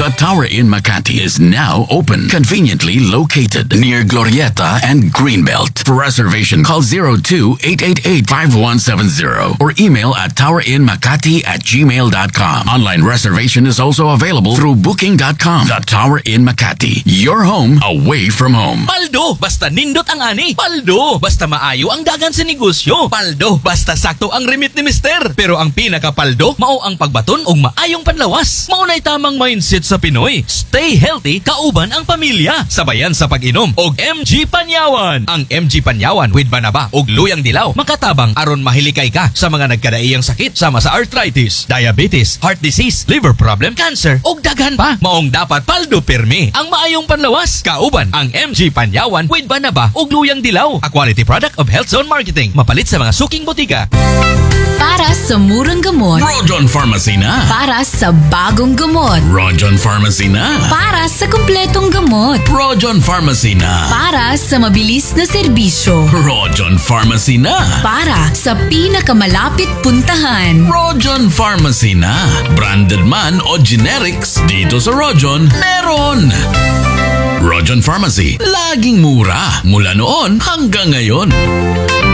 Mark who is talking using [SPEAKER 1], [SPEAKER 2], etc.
[SPEAKER 1] The Tower Inn Makati is now open, conveniently located near Glorieta and Greenbelt. For reservation, call 02-888-5170 or email at towerinmakati@gmail.com. Online reservation is also available through booking.com. The Tower Inn Makati, your home away from home.
[SPEAKER 2] Paldo, basta nindot ang ani. Paldo, basta maayo ang dagan sa negosyo. Paldo, basta sakto ang remit ni Mister. Pero ang pinakapaldo, mao ang pagbaton og maayong panlawas. Maunay tamang mindset sa Pinoy. Stay healthy, kauban ang pamilya. Sabayan sa pag-inom og MG Panyawan. Ang MG Panyawan with banaba og luyang dilaw makatabang aron mahilikay ka sa mga nagkadaiyang sakit sama sa arthritis, diabetes, heart disease, liver problem, cancer og daghan pa. Maong dapat paldo pirmi ang maayong panlawas. Kauban ang MG Panyawan with banaba og luyang dilaw. A quality product of Health Zone Marketing. Mapalit sa mga suking botika.
[SPEAKER 3] Para sa murang gamot.
[SPEAKER 1] Rojon Pharmacy na.
[SPEAKER 3] Para sa bagong gamot.
[SPEAKER 1] Rojon Pharmacy na.
[SPEAKER 3] Para sa kumpletong gamot.
[SPEAKER 1] Rojon Pharmacy na.
[SPEAKER 3] Para sa mabilis na serbisyo.
[SPEAKER 1] Rojon Pharmacy na.
[SPEAKER 3] Para sa pinakamalapit puntahan.
[SPEAKER 1] Rojon Pharmacy na. Branded man o generics, dito sa Rojon, meron. Rojon Pharmacy, laging mura. Mula noon hanggang ngayon.